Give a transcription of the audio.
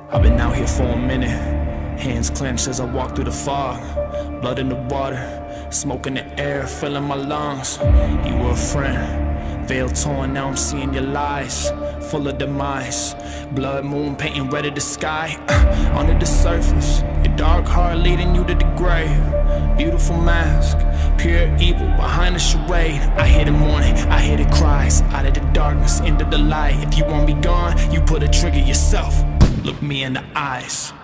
I've been out here for a minute, hands clenched as I walk through the fog. Blood in the water, smoke in the air, filling my lungs. You were a friend, veil torn, now I'm seeing your lies, full of demise. Blood moon painting red of the sky, under the surface, your dark heart leading you to the grave. Beautiful mask, pure evil behind the charade. I hear the mourning, I hear the cries, out of the darkness into the light. If you want me gone, you put a trigger yourself. Look me in the eyes.